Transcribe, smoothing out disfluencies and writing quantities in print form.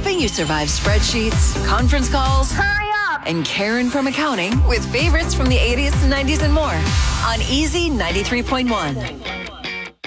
helping you survive spreadsheets, conference calls, Hurry up! and Karen from accounting with favorites from the 80s, 90s, and more on Easy 93.1.